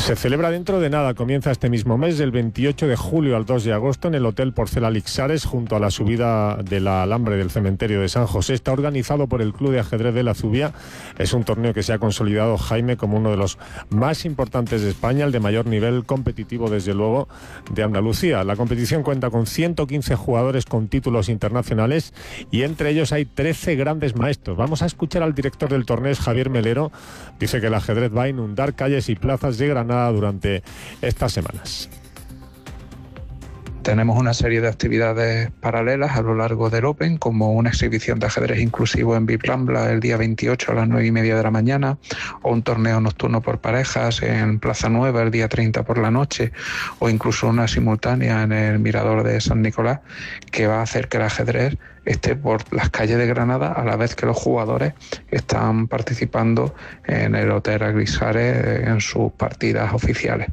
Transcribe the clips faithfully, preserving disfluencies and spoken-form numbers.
Se celebra dentro de nada, comienza este mismo mes, del veintiocho de julio al dos de agosto, en el Hotel Porcel Alixares, junto a la subida de la Alambre del cementerio de San José. Está organizado por el Club de Ajedrez de la Zubia. Es un torneo que se ha consolidado, Jaime, como uno de los más importantes de España, el de mayor nivel competitivo, desde luego, de Andalucía. La competición cuenta con ciento quince jugadores con títulos internacionales y entre ellos hay trece grandes maestros. Vamos a escuchar al director del torneo, Javier Melero. Dice que el ajedrez va a inundar calles y plazas de Granada durante estas semanas. Tenemos una serie de actividades paralelas a lo largo del Open, como una exhibición de ajedrez inclusivo en VIP Rambla el día veintiocho a las nueve y media de la mañana, o un torneo nocturno por parejas en Plaza Nueva el día treinta por la noche, o incluso una simultánea en el Mirador de San Nicolás, que va a hacer que el ajedrez esté por las calles de Granada a la vez que los jugadores están participando en el Hotel Alixares en sus partidas oficiales.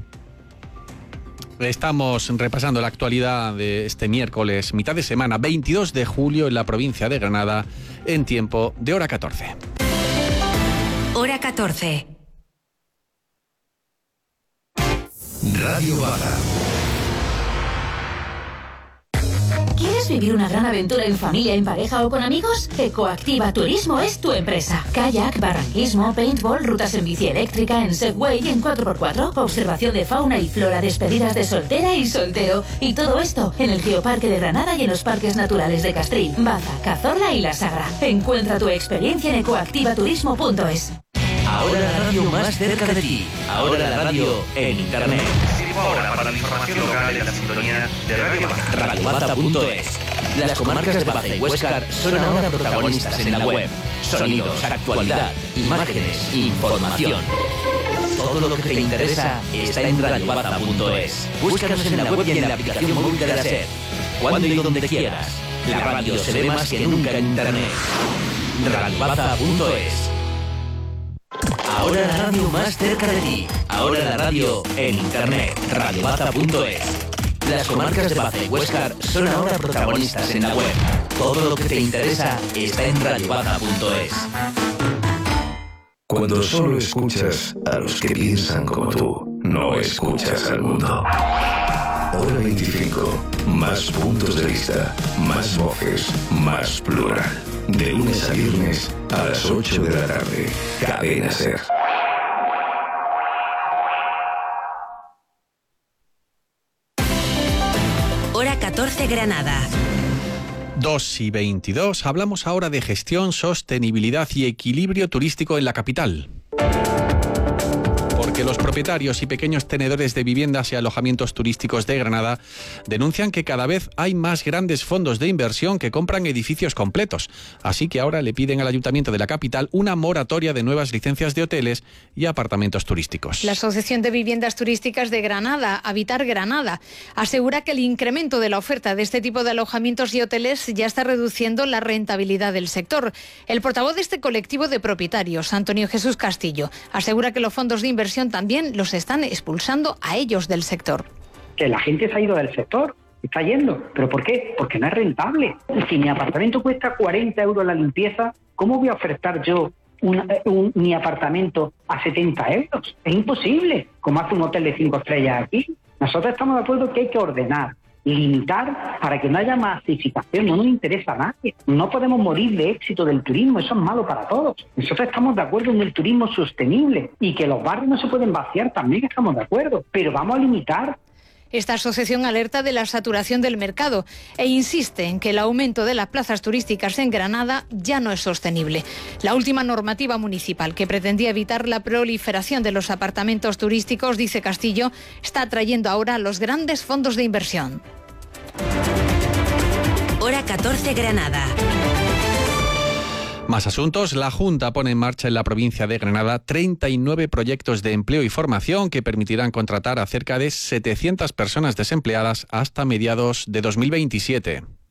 Estamos repasando la actualidad de este miércoles, mitad de semana, veintidós de julio, en la provincia de Granada, en tiempo de hora catorce. Hora catorce. Radio Baja. ¿Quieres vivir una gran aventura en familia, en pareja o con amigos? Ecoactiva Turismo es tu empresa. Kayak, barranquismo, paintball, rutas en bici eléctrica, en Segway y en cuatro por cuatro, observación de fauna y flora, despedidas de soltera y soltero. Y todo esto en el Geoparque de Granada y en los parques naturales de Castrín, Baza, Cazorla y La Sagra. Encuentra tu experiencia en ecoactiva turismo punto es. Ahora la radio más cerca de ti. Ahora la radio en internet. Ahora para la información local en la sintonía de Radio Baza. radio baza punto es. Las comarcas de Baza y Huéscar son ahora protagonistas en la web. Sonidos, actualidad, imágenes, información. Todo lo que te interesa está en radio baza punto es. Búscanos en la web y en la aplicación móvil de la SER. Cuando y donde quieras. La radio se ve más que nunca en internet. radio baza punto es. Ahora la radio más cerca de ti. Ahora la radio en internet. radio baza punto es. Las comarcas de Baza y Huéscar son ahora protagonistas en la web. Todo lo que te interesa está en radio baza punto es. Cuando solo escuchas a los que piensan como tú, no escuchas al mundo. Hora veinticinco. Más puntos de vista, más voces, más plural. De lunes a viernes a las ocho de la tarde. Cadena SER. Hora catorce Granada. dos y veintidós. Hablamos ahora de gestión, sostenibilidad y equilibrio turístico en la capital. Porque los propietarios y pequeños tenedores de viviendas y alojamientos turísticos de Granada denuncian que cada vez hay más grandes fondos de inversión que compran edificios completos. Así que ahora le piden al Ayuntamiento de la capital una moratoria de nuevas licencias de hoteles y apartamentos turísticos. La Asociación de Viviendas Turísticas de Granada, Habitar Granada, asegura que el incremento de la oferta de este tipo de alojamientos y hoteles ya está reduciendo la rentabilidad del sector. El portavoz de este colectivo de propietarios, Antonio Jesús Castillo, asegura que los fondos de inversión también los están expulsando a ellos del sector. Que la gente se ha ido del sector, está yendo. ¿Pero por qué? Porque no es rentable. Si mi apartamento cuesta cuarenta euros la limpieza, ¿cómo voy a ofertar yo un, un, mi apartamento a setenta euros? Es imposible, como hace un hotel de cinco estrellas aquí. Nosotros estamos de acuerdo que hay que ordenar, limitar para que no haya masificación, no nos interesa a nadie. No podemos morir de éxito del turismo, eso es malo para todos. Nosotros estamos de acuerdo en el turismo sostenible y que los barrios no se pueden vaciar, también estamos de acuerdo, pero vamos a limitar. Esta asociación alerta de la saturación del mercado e insiste en que el aumento de las plazas turísticas en Granada ya no es sostenible. La última normativa municipal que pretendía evitar la proliferación de los apartamentos turísticos, dice Castillo, está atrayendo ahora a los grandes fondos de inversión. Hora catorce Granada. Más asuntos. La Junta pone en marcha en la provincia de Granada treinta y nueve proyectos de empleo y formación que permitirán contratar a cerca de setecientas personas desempleadas hasta mediados de dos mil veintisiete.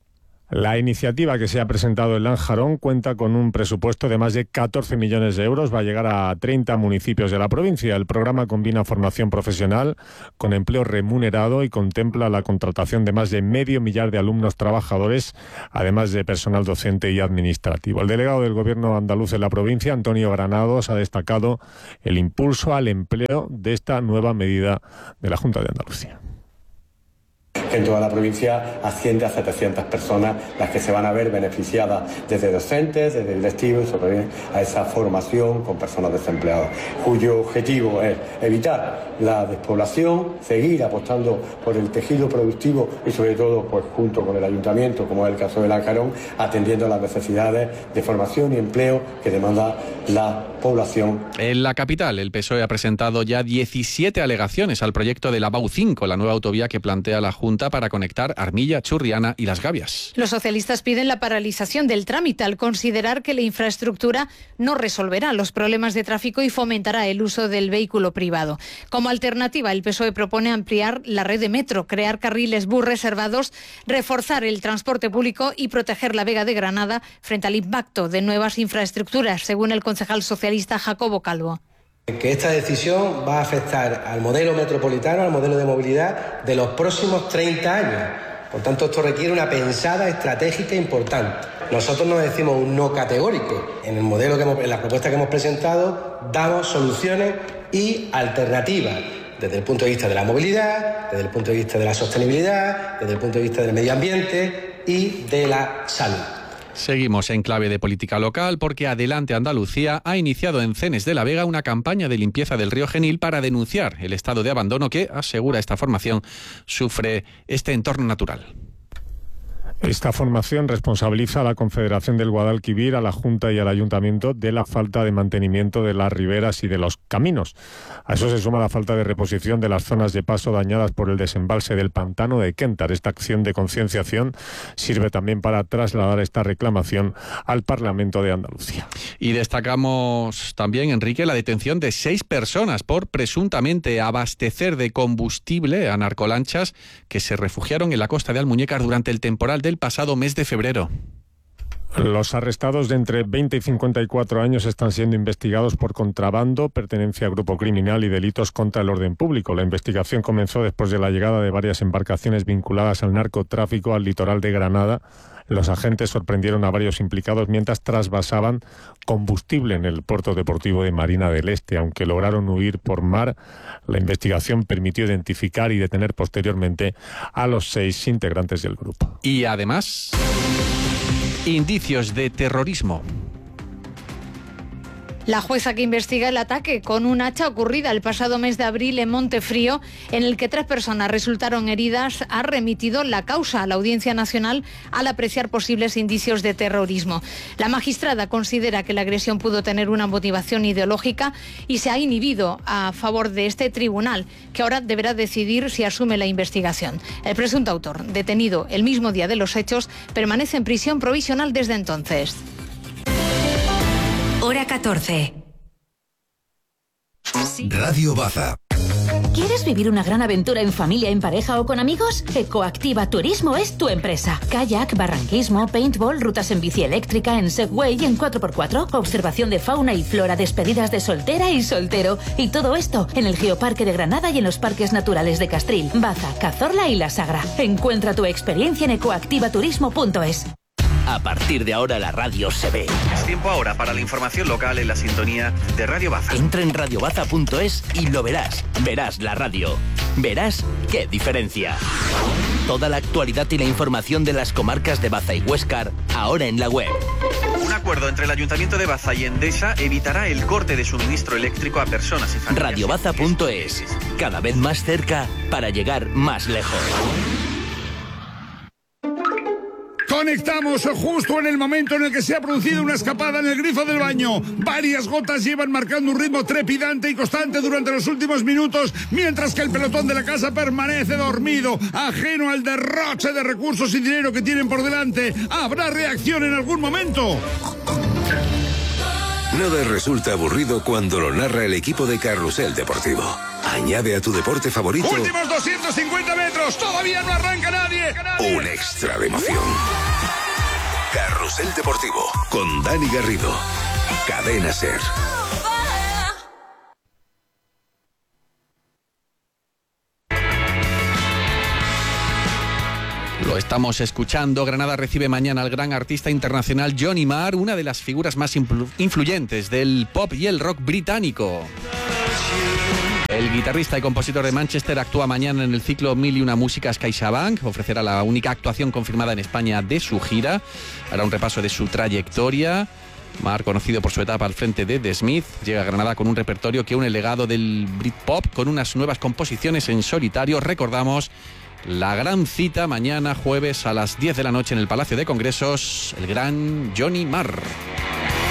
La iniciativa que se ha presentado en Lanjarón cuenta con un presupuesto de más de catorce millones de euros. Va a llegar a treinta municipios de la provincia. El programa combina formación profesional con empleo remunerado y contempla la contratación de más de medio millar de alumnos trabajadores, además de personal docente y administrativo. El delegado del Gobierno andaluz en la provincia, Antonio Granados, ha destacado el impulso al empleo de esta nueva medida de la Junta de Andalucía. Que en toda la provincia asciende a setecientas personas las que se van a ver beneficiadas desde docentes, desde directivos y sobre a esa formación con personas desempleadas, cuyo objetivo es evitar la despoblación, seguir apostando por el tejido productivo y sobre todo pues junto con el ayuntamiento, como es el caso de Lanjarón, atendiendo a las necesidades de formación y empleo que demanda la población. En la capital, el P S O E ha presentado ya diecisiete alegaciones al proyecto de la B A U cinco, la nueva autovía que plantea la Junta para conectar Armilla, Churriana y Las Gavias. Los socialistas piden la paralización del trámite al considerar que la infraestructura no resolverá los problemas de tráfico y fomentará el uso del vehículo privado. Como alternativa, el P S O E propone ampliar la red de metro, crear carriles bus reservados, reforzar el transporte público y proteger la Vega de Granada frente al impacto de nuevas infraestructuras, según el concejal socialista Jacobo Calvo. Que esta decisión va a afectar al modelo metropolitano, al modelo de movilidad de los próximos treinta años. Por tanto, esto requiere una pensada estratégica importante. Nosotros no decimos un no categórico. En el modelo que hemos, en la propuesta que hemos presentado, damos soluciones y alternativas desde el punto de vista de la movilidad, desde el punto de vista de la sostenibilidad, desde el punto de vista del medio ambiente y de la salud. Seguimos en clave de política local porque Adelante Andalucía ha iniciado en Cenes de la Vega una campaña de limpieza del río Genil para denunciar el estado de abandono que, asegura esta formación, sufre este entorno natural. Esta formación responsabiliza a la Confederación del Guadalquivir, a la Junta y al Ayuntamiento de la falta de mantenimiento de las riberas y de los caminos. A eso se suma la falta de reposición de las zonas de paso dañadas por el desembalse del pantano de Quéntar. Esta acción de concienciación sirve también para trasladar esta reclamación al Parlamento de Andalucía. Y destacamos también, Enrique, la detención de seis personas por presuntamente abastecer de combustible a narcolanchas que se refugiaron en la costa de Almuñécar durante el temporal del pasado mes de febrero. Los arrestados de entre veinte y cincuenta y cuatro años están siendo investigados por contrabando, pertenencia a grupo criminal y delitos contra el orden público. La investigación comenzó después de la llegada de varias embarcaciones vinculadas al narcotráfico al litoral de Granada. Los agentes sorprendieron a varios implicados mientras trasvasaban combustible en el puerto deportivo de Marina del Este. Aunque lograron huir por mar, la investigación permitió identificar y detener posteriormente a los seis integrantes del grupo. Y además, indicios de terrorismo. La jueza que investiga el ataque con un hacha ocurrida el pasado mes de abril en Montefrío, en el que tres personas resultaron heridas, ha remitido la causa a la Audiencia Nacional al apreciar posibles indicios de terrorismo. La magistrada considera que la agresión pudo tener una motivación ideológica y se ha inhibido a favor de este tribunal, que ahora deberá decidir si asume la investigación. El presunto autor, detenido el mismo día de los hechos, permanece en prisión provisional desde entonces. Hora catorce. Radio Baza. ¿Quieres vivir una gran aventura en familia, en pareja o con amigos? Ecoactiva Turismo es tu empresa. Kayak, barranquismo, paintball, rutas en bici eléctrica, en Segway y en cuatro por cuatro, observación de fauna y flora, despedidas de soltera y soltero. Y todo esto en el Geoparque de Granada y en los parques naturales de Castril, Baza, Cazorla y La Sagra. Encuentra tu experiencia en ecoactiva turismo punto es. A partir de ahora la radio se ve. Es tiempo ahora para la información local en la sintonía de Radio Baza. Entra en radio baza punto es y lo verás. Verás la radio. Verás qué diferencia. Toda la actualidad y la información de las comarcas de Baza y Huéscar, ahora en la web. Un acuerdo entre el Ayuntamiento de Baza y Endesa evitará el corte de suministro eléctrico a personas y familias. radio baza punto es. Cada vez más cerca para llegar más lejos. Conectamos justo en el momento en el que se ha producido una escapada en el grifo del baño. Varias gotas llevan marcando un ritmo trepidante y constante durante los últimos minutos, mientras que el pelotón de la casa permanece dormido, ajeno al derroche de recursos y dinero que tienen por delante. ¿Habrá reacción en algún momento? Nada resulta aburrido cuando lo narra el equipo de Carrusel Deportivo. Añade a tu deporte favorito... Últimos doscientos cincuenta metros, todavía no arranca nadie. Un extra de emoción. Carrusel Deportivo con Dani Garrido. Cadena SER. Lo estamos escuchando. Granada recibe mañana al gran artista internacional Johnny Marr, una de las figuras más influ- influyentes del pop y el rock británico. El guitarrista y compositor de Manchester actúa mañana en el ciclo Mil y una músicas CaixaBank. Ofrecerá la única actuación confirmada en España de su gira. Hará un repaso de su trayectoria. Marr, conocido por su etapa al frente de The Smith, llega a Granada con un repertorio que une el legado del Britpop con unas nuevas composiciones en solitario. Recordamos la gran cita mañana jueves a las diez de la noche en el Palacio de Congresos, el gran Johnny Marr.